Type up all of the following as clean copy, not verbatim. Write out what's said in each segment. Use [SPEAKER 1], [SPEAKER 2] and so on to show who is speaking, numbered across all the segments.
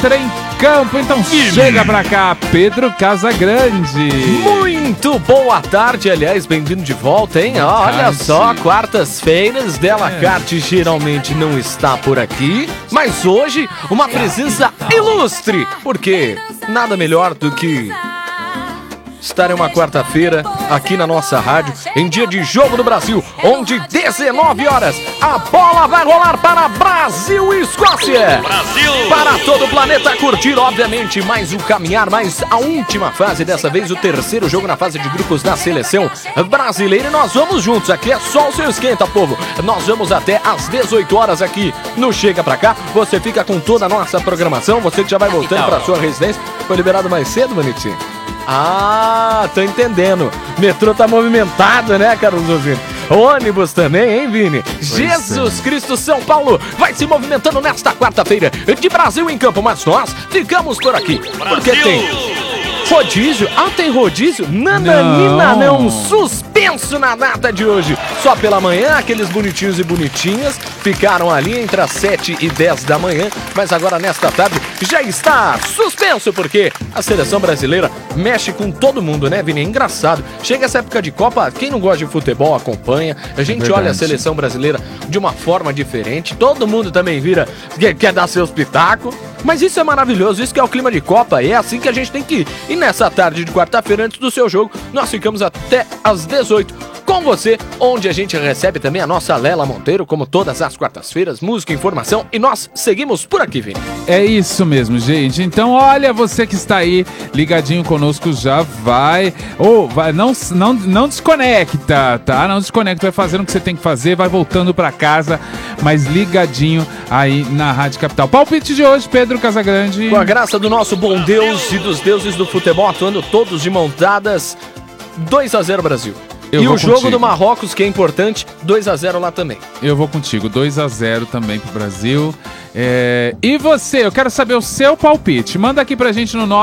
[SPEAKER 1] entra em campo. Então chega pra cá, Pedro Casagrande.
[SPEAKER 2] Muito boa tarde, aliás, bem-vindo de volta, hein? Olha só, quartas-feiras, Della Carte geralmente não está por aqui, mas hoje uma presença ilustre, porque nada melhor do que estar em uma quarta-feira aqui na nossa rádio, em dia de Jogo do Brasil, onde 19 horas a bola vai rolar para Brasil e Escócia.
[SPEAKER 3] Brasil!
[SPEAKER 2] Para todo o planeta curtir, obviamente, mais um caminhar, mais a última fase, dessa vez o terceiro jogo na fase de grupos da seleção brasileira. E nós vamos juntos, aqui é só o seu esquenta, povo. Nós vamos até às 18 horas aqui no Chega Pra Cá. Você fica com toda a nossa programação, você que já vai voltando para sua residência. Foi liberado mais cedo, bonitinho? Ah, tô entendendo. Metrô tá movimentado, né, Carlos Rosino? Ônibus também, hein, Vini? Jesus Cristo, São Paulo vai se movimentando nesta quarta-feira de Brasil em campo, mas nós ficamos por aqui, porque tem rodízio. Ah, tem rodízio? Nananina não, suspenso na data de hoje. Só pela manhã, aqueles bonitinhos e bonitinhas ficaram ali entre as 7 e 10 da manhã, mas agora nesta tarde já está suspenso, porque a seleção brasileira mexe com todo mundo, né, Vini? É engraçado. Chega essa época de Copa, quem não gosta de futebol acompanha. A gente olha a seleção brasileira de uma forma diferente. Todo mundo também quer dar seus pitacos. Mas isso é maravilhoso, isso que é o clima de Copa. E é assim que a gente tem que ir. E nessa tarde de quarta-feira, antes do seu jogo, nós ficamos até às 18 com você, onde a gente recebe também a nossa Lela Monteiro, como todas as quartas-feiras, música, informação, e nós seguimos por aqui, Vini.
[SPEAKER 1] É isso mesmo, gente. Então, olha, você que está aí ligadinho conosco, já vai... não desconecta, tá? Não desconecta, vai fazendo o que você tem que fazer, vai voltando pra casa, mas ligadinho aí na Rádio Capital. Palpite de hoje, Pedro Casagrande.
[SPEAKER 2] Com a graça do nosso bom Deus e dos deuses do futebol, atuando todos de mãos dadas, 2-0 Brasil. E o jogo do Marrocos, que é importante, 2-0 lá também.
[SPEAKER 1] Eu vou contigo, 2-0 também pro Brasil. E você, eu quero saber o seu palpite. Manda aqui pra gente no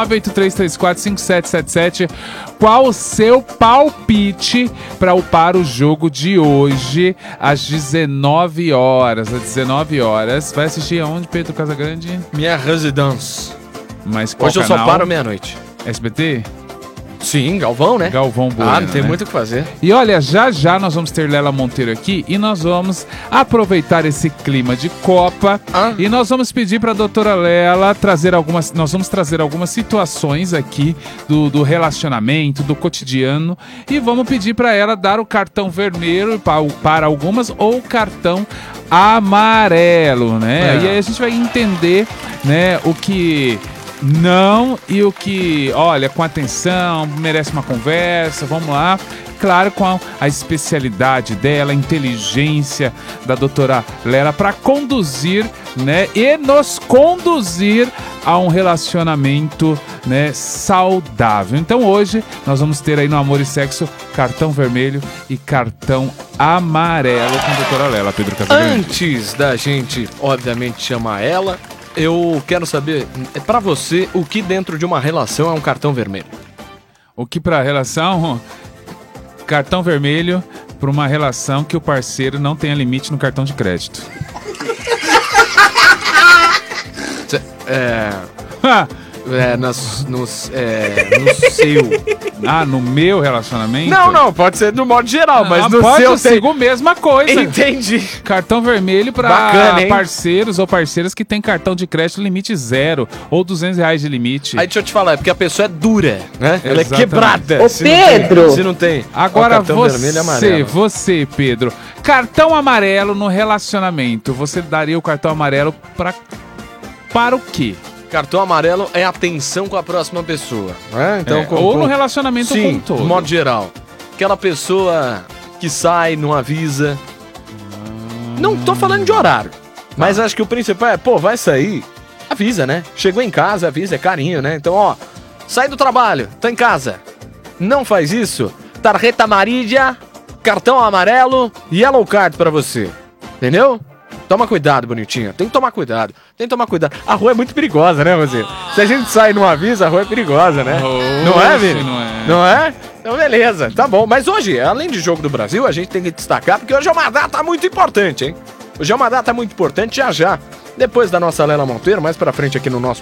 [SPEAKER 1] 983345777 qual o seu palpite para o jogo de hoje às 19 horas. Às 19 horas. Vai assistir aonde, Pedro Casagrande?
[SPEAKER 2] Minha residência.
[SPEAKER 1] Mas qual
[SPEAKER 2] hoje eu
[SPEAKER 1] canal?
[SPEAKER 2] só paro meia-noite.
[SPEAKER 1] SBT?
[SPEAKER 2] Sim, Galvão, né?
[SPEAKER 1] Galvão Bueno,
[SPEAKER 2] não tem
[SPEAKER 1] né?
[SPEAKER 2] muito o que fazer.
[SPEAKER 1] E olha, já nós vamos ter Lela Monteiro aqui e nós vamos aproveitar esse clima de Copa e nós vamos pedir para a doutora Lela nós vamos trazer algumas situações aqui do relacionamento, do cotidiano, e vamos pedir para ela dar o cartão vermelho para algumas ou o cartão amarelo, né? E aí a gente vai entender, né, o que... não, e o que, olha, com atenção, merece uma conversa, vamos lá. Claro, com a especialidade dela, a inteligência da doutora Lela para conduzir, né, e nos conduzir a um relacionamento, né, saudável. Então hoje nós vamos ter aí no Amor e Sexo cartão vermelho e cartão amarelo com a doutora Lela, Pedro Casagrande.
[SPEAKER 2] Antes da gente, obviamente, chamar ela, eu quero saber, pra você, o que dentro de uma relação é um cartão vermelho?
[SPEAKER 1] O que pra relação? Cartão vermelho pra uma relação que o parceiro não tenha limite no cartão de crédito.
[SPEAKER 2] No seu.
[SPEAKER 1] Ah, no meu relacionamento?
[SPEAKER 2] Não, pode ser do modo geral, mas no
[SPEAKER 1] pode
[SPEAKER 2] seu
[SPEAKER 1] ser a mesma coisa.
[SPEAKER 2] Entendi.
[SPEAKER 1] Cartão vermelho pra
[SPEAKER 2] bacana,
[SPEAKER 1] parceiros ou parceiras que tem cartão de crédito limite 0 ou R$200 de limite.
[SPEAKER 2] Aí deixa eu te falar, é porque a pessoa é dura, né? Ela é quebrada.
[SPEAKER 4] Ô, Pedro!
[SPEAKER 2] Se não tem.
[SPEAKER 1] Agora
[SPEAKER 2] vermelho e amarelo.
[SPEAKER 1] você, Pedro, cartão amarelo no relacionamento, você daria o cartão amarelo para o quê?
[SPEAKER 2] Cartão amarelo é atenção com a próxima pessoa, né? Então,
[SPEAKER 1] ou no relacionamento como um todo.
[SPEAKER 2] De modo geral. Aquela pessoa que sai, não avisa. Não tô falando de horário, mas acho que o principal é, vai sair, avisa, né? Chegou em casa, avisa, é carinho, né? Então, sai do trabalho, tá em casa. Não faz isso, tarjeta amarilla, cartão amarelo, yellow card pra você. Entendeu? Toma cuidado, bonitinha. Tem que tomar cuidado. A rua é muito perigosa, né, você? Se a gente sai e não avisa, a rua é perigosa, né? Não é, Vini? Não é? Então, beleza. Tá bom. Mas hoje, além de Jogo do Brasil, a gente tem que destacar, porque hoje é uma data muito importante, hein? Hoje é uma data muito importante, já. Depois da nossa Lela Monteiro, mais pra frente aqui no nosso